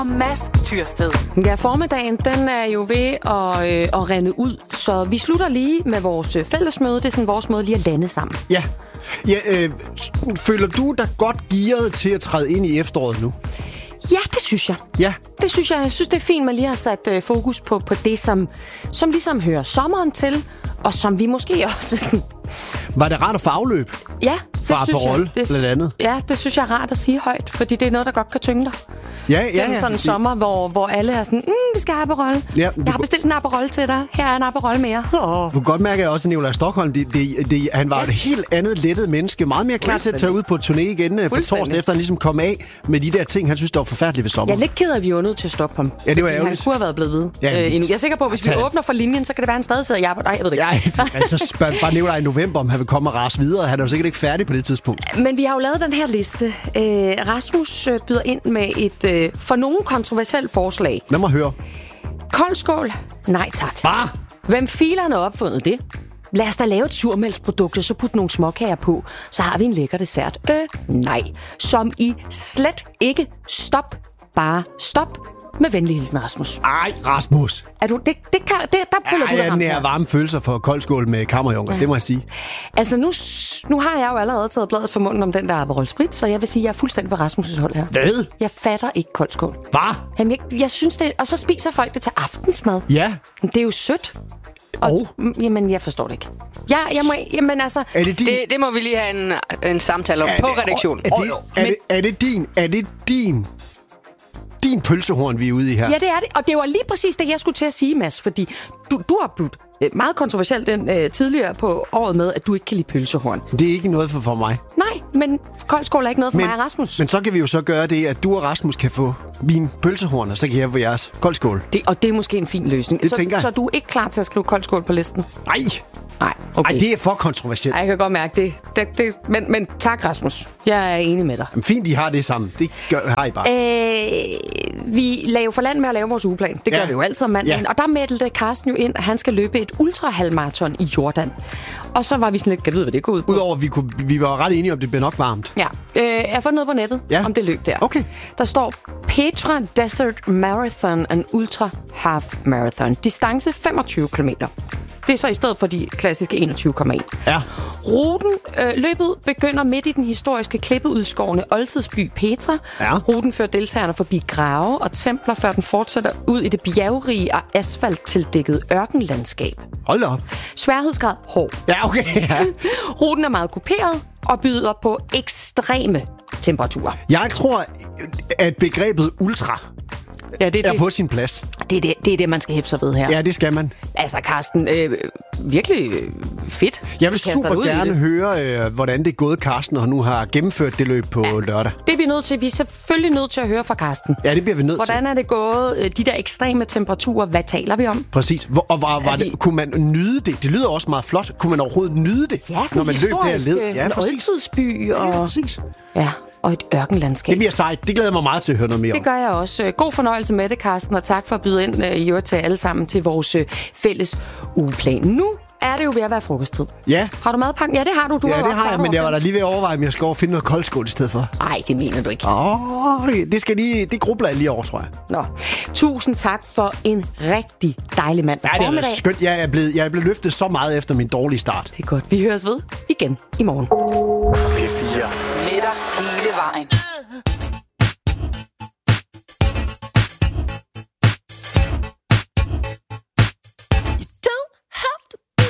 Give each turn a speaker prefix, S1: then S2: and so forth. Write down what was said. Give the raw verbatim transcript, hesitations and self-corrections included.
S1: Mads Tyrsted.
S2: Ja, formiddagen, den er jo ved at, øh, at rende ud, så vi slutter lige med vores fællesmøde. Det er sådan vores måde lige at lande sammen.
S3: Ja. ja øh, føler du dig godt gearet til at træde ind i efteråret nu?
S2: Ja, det synes jeg.
S3: Ja.
S2: Det synes jeg. Jeg synes, det er fint, man lige har sat øh, fokus på, på det, som, som ligesom hører sommeren til, og som vi måske også...
S3: Var det rart at få afløb?
S2: Ja, det
S3: Fra
S2: synes
S3: Aperol,
S2: jeg. Det,
S3: blandt andet.
S2: Ja, det synes jeg er rart at sige højt, fordi det er noget, der godt kan tynge dig.
S3: Ja, ja,
S2: det er
S3: ja.
S2: sådan en sommer, hvor, hvor alle er sådan, mm, vi skal have Aperol.
S3: Ja,
S2: jeg har bestilt en Aperol til dig. Her er en Aperol mere. Oh.
S3: Du kan godt mærke, at også Nikolaj Stokholm, det, det, det, han var ja. et helt andet lettet menneske. Meget mere klar til at tage ud på turné igen på torsdag, efter han ligesom kom af med de der ting, han synes, der var forfærdeligt ved sommer.
S2: Jeg er lidt ked af, at vi var nødt til at stoppe ham.
S3: Ja, det var ærgerligt.
S2: Han kunne have været blevet ved. Ja, øh, jeg er sikker på, at hvis vi åbner for linjen, så kan det være, han stadig sidder i arbejde. Nej, jeg ved det ikke.
S3: Ja, altså spørg bare Nikolaj i november, om han vil komme og rase videre. Han er jo sikkert ikke færdig på det tidspunkt.
S2: Men vi har jo lavet den her liste. Øh, Rasmus øh, byder ind med et øh, for nogen kontroversielt forslag.
S3: Lad mig høre.
S2: Koldskål? Nej tak.
S3: Bare?
S2: Hvem filerne har opfundet det? Lad os da lave et surmælksprodukt, og så putte nogle småkager på. Så har vi en lækker dessert. Øh, nej. Som i slet ikke stop. Bare stop. Med venlig hilsen, Rasmus.
S3: Ej, Rasmus.
S2: Er du, det, det kan, det, der føler
S3: Ej,
S2: du dig
S3: jeg
S2: ramt
S3: er varme følelser for koldskål med kammerjunker, ja. Det må jeg sige.
S2: Altså, nu, nu har jeg jo allerede taget bladet for munden om den der Aperol Spritz, så jeg vil sige, at jeg er fuldstændig på Rasmus' hold her.
S3: Hvad?
S2: Jeg fatter ikke koldskål.
S3: Hvad?
S2: Jamen, jeg, jeg synes det, og så spiser folk det til aftensmad.
S3: Ja.
S2: Det er jo sødt. Og,
S3: og?
S2: Jamen, jeg forstår det ikke. Ja, jeg må, jamen altså...
S4: Er det, din? Det, det må vi lige have en, en samtale om er på det, redaktionen.
S3: Er det, er, det, er det din... Er det din... din pølsehorn, vi er ude i her.
S2: Ja, det er det. Og det var lige præcis det, jeg skulle til at sige, Mads. Fordi du, du har budt meget kontroversielt den øh, tidligere på året med, at du ikke kan lide pølsehorn.
S3: Det er ikke noget for, for mig.
S2: Nej, men koldskål er ikke noget for
S3: men,
S2: mig og Rasmus.
S3: Men så kan vi jo så gøre det, at du og Rasmus kan få min pølsehorn, og så kan jeg få jeres koldskål.
S2: Det, og det er måske en fin løsning.
S3: Det
S2: så,
S3: tænker jeg.
S2: Så du er ikke klar til at skrive koldskål på listen?
S3: Nej.
S2: Nej, okay.
S3: Ej, det er for kontroversielt.
S2: Ej, jeg kan godt mærke det. det, det men, men tak, Rasmus. Jeg er enig med dig.
S3: Jamen, fint, I har det sammen. Det gør, har I bare.
S2: Øh, vi laver jo for land med at lave vores ugeplan. Det gør
S3: ja.
S2: vi jo altid om mandagen. Ja. Og der meldte Carsten jo ind, at han skal løbe et ultrahalvmarathon i Jordan. Og så var vi sådan lidt, kan du vide, hvad det går ud på?
S3: Udover, at vi, kunne, vi var ret enige om, det bliver nok varmt.
S2: Ja. Øh, jeg har fundet noget på nettet ja. om det løb der.
S3: Okay.
S2: Der står Petra Desert Marathon and Ultra Half Marathon. Distance femogtyve kilometer. Det er så i stedet for de klassiske enogtyve komma en.
S3: Ja.
S2: Ruten, øh, løbet begynder midt i den historiske klippeudskårne oldtidsby Petra.
S3: Ja.
S2: Ruten fører deltagerne forbi grave og templer, før den fortsætter ud i det bjergrige og asfalttildækkede ørkenlandskab.
S3: Hold op.
S2: Sværhedsgrad hård.
S3: Ja, okay. Ja.
S2: Ruten er meget kuperet og byder på ekstreme temperaturer.
S3: Jeg tror, at begrebet ultra
S2: ja, det,
S3: er
S2: det,
S3: på sin plads.
S2: Det er det, det er det, man skal hæfte sig ved her.
S3: Ja, det skal man.
S2: Altså, Carsten, øh, virkelig øh, fedt.
S3: Jeg vil super gerne høre, øh, hvordan det er gået Carsten, og nu har gennemført det løb på ja, lørdag.
S2: Det er vi nødt til. Vi er selvfølgelig nødt til at høre fra Carsten.
S3: Ja, det bliver vi nødt
S2: hvordan til. Hvordan er det gået? Øh, de der ekstreme temperaturer, hvad taler vi om?
S3: Præcis. Hvor, og var, var det, kunne man nyde det? Det lyder også meget flot. Kunne man overhovedet nyde det,
S2: ja,
S3: når man løb der led?
S2: Ja, en oldtidsby. Og...
S3: Ja, præcis.
S2: Ja. Og et ørkenlandskab.
S3: Det bliver sejt. Det glæder mig meget til at høre noget mere om.
S2: Det gør jeg også. God fornøjelse med det, Carsten, og tak for at byde ind i øvrigt til alle sammen til vores fælles ugeplan. Nu er det jo ved at være frokosttid.
S3: Ja.
S2: Har du madpakken? Ja, det har du. du
S3: ja,
S2: har
S3: det har jeg, men jeg var da lige ved at overveje, om jeg skal over finde noget koldskål i stedet for.
S2: Nej, det mener du ikke.
S3: Åh, oh, det skal lige, det grubler jeg lige over, tror jeg.
S2: Nå. Tusind tak for en rigtig dejlig mand.
S3: Ja, det er skønt. Jeg er, blevet, jeg er blevet løftet så meget efter min dårlige start.
S2: Det er godt. Vi høres ved igen i morgen.
S1: P fire. Med dig hele vejen.